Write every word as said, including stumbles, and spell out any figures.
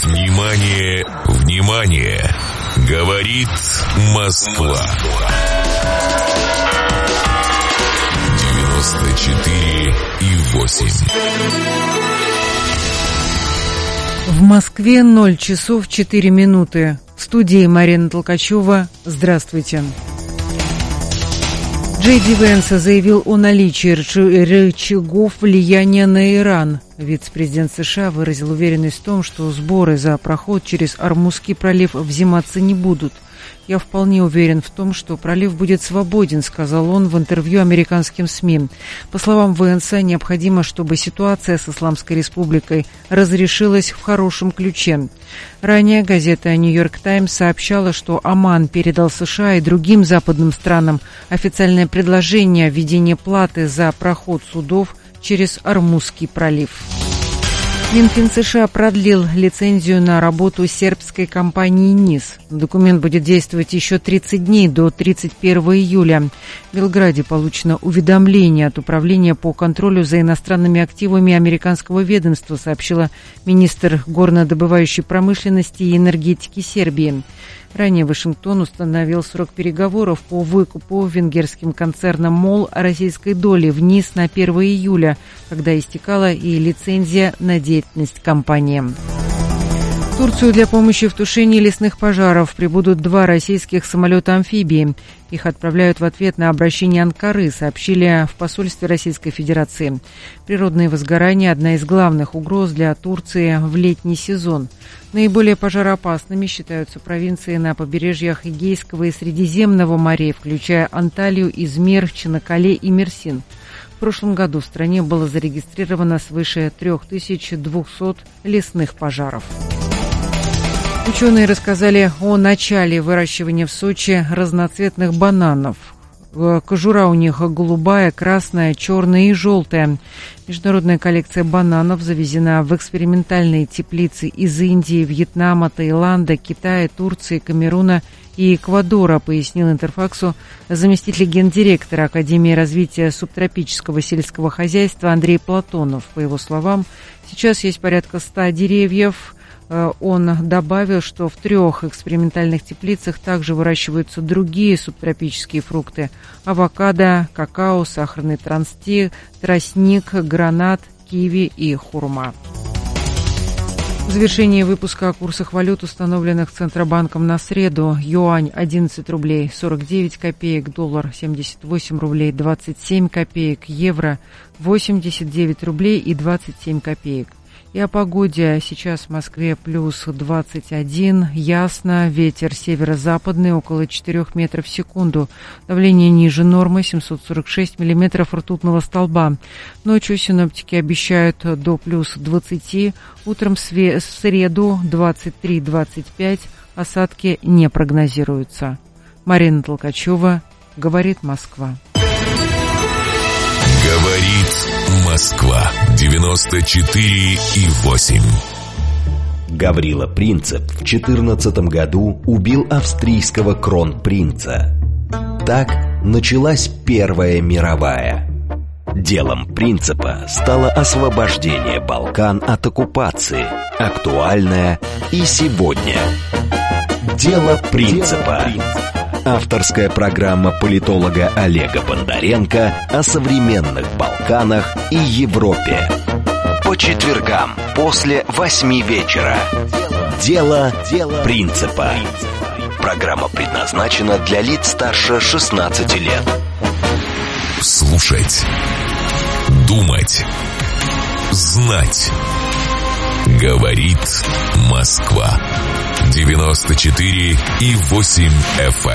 Внимание, внимание! Говорит Москва. девяносто четыре и восемь. В Москве ноль часов четыре минуты. В студии Марина Толкачева. Здравствуйте. Джей Ди Вэнс заявил о наличии рычагов влияния на Иран. Вице-президент США выразил уверенность в том, что сборы за проход через Ормузский пролив взиматься не будут. «Я вполне уверен в том, что пролив будет свободен», — сказал он в интервью американским СМИ. По словам Вэнса, необходимо, чтобы ситуация с Исламской Республикой разрешилась в хорошем ключе. Ранее газета «Нью-Йорк Таймс» сообщала, что Оман передал США и другим западным странам официальное предложение о введении платы за проход судов через Ормузский пролив. Минфин США продлил лицензию на работу сербской компании НИС. Документ будет действовать еще тридцать дней, до тридцать первого июля. В Белграде получено уведомление от Управления по контролю за иностранными активами американского ведомства, сообщила министр горнодобывающей промышленности и энергетики Сербии. Ранее Вашингтон установил срок переговоров по выкупу венгерским концерном МОЛ российской доли в НИС на первого июля, когда истекала и лицензия на деятельность компании. В Турцию для помощи в тушении лесных пожаров прибудут два российских самолета-амфибии. Их отправляют в ответ на обращение Анкары, сообщили в посольстве Российской Федерации. Природные возгорания – одна из главных угроз для Турции в летний сезон. Наиболее пожароопасными считаются провинции на побережьях Эгейского и Средиземного морей, включая Анталию, Измир, Чанакале и Мерсин. В прошлом году в стране было зарегистрировано свыше три тысячи двести лесных пожаров. Ученые рассказали о начале выращивания в Сочи разноцветных бананов. Кожура у них голубая, красная, черная и желтая. Международная коллекция бананов завезена в экспериментальные теплицы из Индии, Вьетнама, Таиланда, Китая, Турции, Камеруна и Эквадора, пояснил Интерфаксу заместитель гендиректора Академии развития субтропического сельского хозяйства Андрей Платонов. По его словам, сейчас есть порядка ста деревьев. Он добавил, что в трех экспериментальных теплицах также выращиваются другие субтропические фрукты – авокадо, какао, сахарный тростник, тростник, гранат, киви и хурма. В завершении выпуска о курсах валют, установленных Центробанком на среду. Юань – одиннадцать рублей сорок девять копеек, доллар – семьдесят восемь рублей двадцать семь копеек, евро – восемьдесят девять рублей и двадцать семь копеек. И о погоде. Сейчас в Москве плюс двадцать один, ясно, ветер северо-западный около четырёх метров в секунду, давление ниже нормы семьсот сорок шесть миллиметров ртутного столба. Ночью синоптики обещают до плюс двадцати, утром в среду двадцать три - двадцать пять, осадки не прогнозируются. Марина Толкачева, говорит Москва. Говорит Москва. девяносто четыре и восемь. Гаврила Принцип в четырнадцатом году убил австрийского кронпринца. Так началась Первая мировая. Делом Принципа стало освобождение Балкан от оккупации, актуальное и сегодня. Дело Принципа. Авторская программа политолога Олега Бондаренко о современных Балканах и Европе. По четвергам после восьми вечера. Дело Принципа. Программа предназначена для лиц старше шестнадцати лет. Слушать, думать, знать. Говорит Москва. девяносто четыре и восемь эф эм.